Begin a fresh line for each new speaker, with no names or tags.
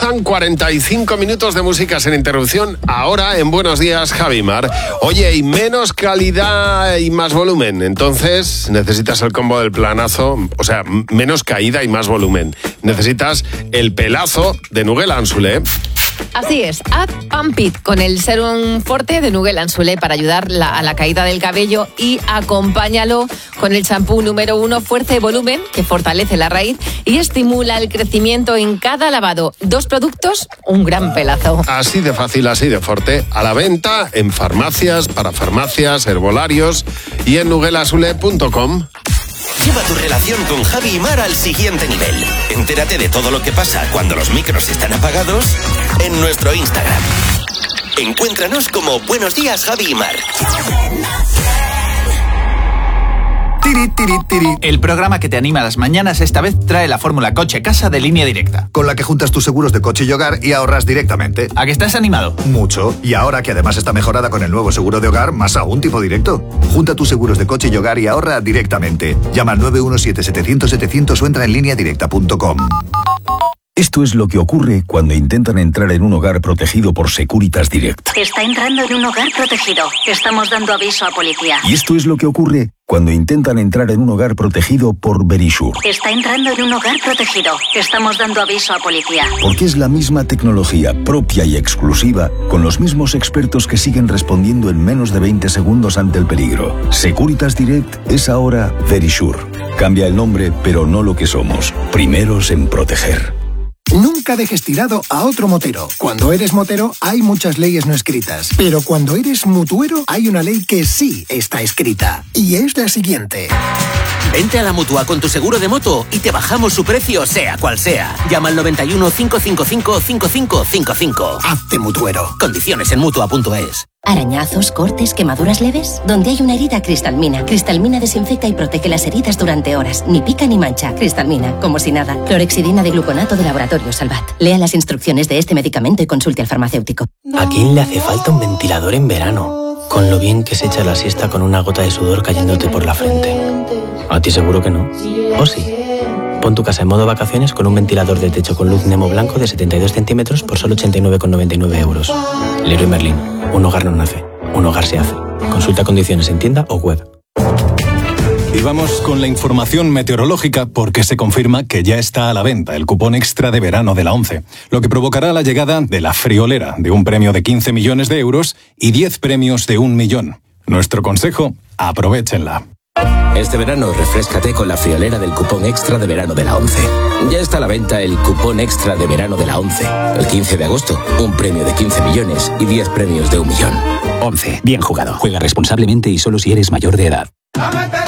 Comienzan 45 minutos de música sin interrupción. Ahora en Buenos Días, Javi Mar. Oye, y menos calidad y más volumen. Entonces necesitas el combo del planazo. O sea, menos caída y más volumen. Necesitas el pelazo de Nugel Anzulé.
Así es, Add Pump It con el Serum Forte de Nugel Anzulé para ayudar a la caída del cabello, y acompáñalo con el champú número 1 Fuerza y Volumen, que fortalece la raíz y estimula el crecimiento en cada lavado. 2 productos, un gran pelazo.
Así de fácil, así de fuerte. A la venta en farmacias, parafarmacias, herbolarios y en nugelanzulé.com.
Lleva tu relación con Javi y Mar al siguiente nivel. Entérate de todo lo que pasa cuando los micros están apagados en nuestro Instagram. Encuéntranos como Buenos Días, Javi y Mar.
Tiri, tiri, tiri. El programa que te anima a las mañanas esta vez trae la fórmula coche-casa de Línea Directa,
con la que juntas tus seguros de coche y hogar y ahorras directamente.
¿A que estás animado?
Mucho. Y ahora que además está mejorada con el nuevo seguro de hogar, más aún tipo directo. Junta tus seguros de coche y hogar y ahorra directamente. Llama al 917-700-700 o entra en lineadirecta.com.
Esto es lo que ocurre cuando intentan entrar en un hogar protegido por Securitas Direct.
Está entrando en un hogar protegido. Estamos dando aviso a policía.
Y esto es lo que ocurre cuando intentan entrar en un hogar protegido por Verisure.
Está entrando en un hogar protegido. Estamos dando aviso a policía.
Porque es la misma tecnología propia y exclusiva, con los mismos expertos que siguen respondiendo en menos de 20 segundos ante el peligro. Securitas Direct es ahora Verisure. Cambia el nombre, pero no lo que somos. Primeros en proteger.
Nunca dejes tirado a otro motero. Cuando eres motero hay muchas leyes no escritas, pero cuando eres mutuero hay una ley que sí está escrita, y es la siguiente.
Vente a la Mutua con tu seguro de moto y te bajamos su precio, sea cual sea. Llama al 91 555 5555.
Hazte mutuero.
Condiciones en Mutua.es.
Arañazos, cortes, quemaduras leves. Donde hay una herida, Cristalmina. Cristalmina desinfecta y protege las heridas durante horas. Ni pica ni mancha. Cristalmina, como si nada. Clorexidina de gluconato de Laboratorio Salvat. Lea las instrucciones de este medicamento y consulte al farmacéutico.
¿A quién le hace falta un ventilador en verano? Con lo bien que se echa la siesta con una gota de sudor cayéndote por la frente. A ti seguro que no. ¿O sí? Pon tu casa en modo vacaciones con un ventilador de techo con luz Nemo blanco de 72 centímetros por solo 89,99 euros. Leroy Merlin. Un hogar no nace. Un hogar se hace. Consulta condiciones en tienda o web.
Y vamos con la información meteorológica, porque se confirma que ya está a la venta el cupón extra de verano de la ONCE, lo que provocará la llegada de la friolera de un premio de 15 millones de euros y 10 premios de 1 millón. Nuestro consejo, aprovéchenla.
Este verano refréscate con la friolera del cupón extra de verano de la ONCE. Ya está a la venta el cupón extra de verano de la ONCE. El 15 de agosto, un premio de 15 millones y 10 premios de 1 millón.
ONCE, bien jugado. Juega responsablemente y solo si eres mayor de edad.